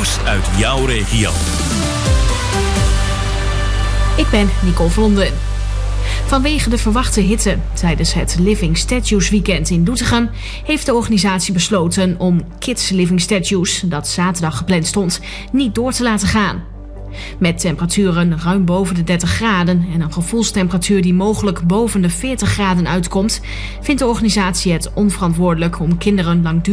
nieuws uit jouw regio. Ik ben Nicole Vlonden. Vanwege de verwachte hitte tijdens het Living Statues Weekend in Doetinchem heeft de organisatie besloten om Kids Living Statues, dat zaterdag gepland stond, niet door te laten gaan. Met temperaturen ruim boven de 30 graden en een gevoelstemperatuur die mogelijk boven de 40 graden uitkomt, vindt de organisatie het onverantwoordelijk om kinderen langdurig